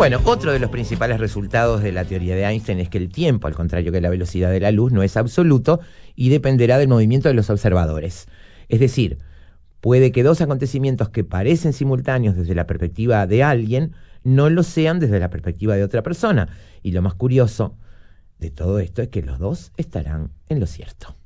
Bueno, otro de los principales resultados de la teoría de Einstein es que el tiempo, al contrario que la velocidad de la luz, no es absoluto y dependerá del movimiento de los observadores. Es decir, puede que dos acontecimientos que parecen simultáneos desde la perspectiva de alguien no lo sean desde la perspectiva de otra persona. Y lo más curioso de todo esto es que los dos estarán en lo cierto.